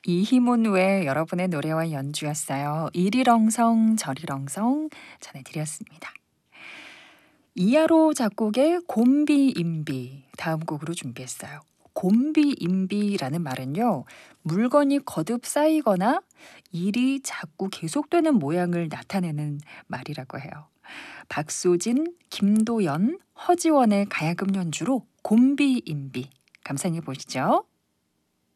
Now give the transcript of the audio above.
이희문의 여러분의 노래와 연주였어요. 이리렁성 저리렁성 전해드렸습니다. 이하로 작곡의 곰비임비 다음 곡으로 준비했어요. 곰비임비라는 말은요. 물건이 거듭 쌓이거나 일이 자꾸 계속되는 모양을 나타내는 말이라고 해요. 박소진, 김도연, 허지원의 가야금 연주로 곰비임비 감상해 보시죠.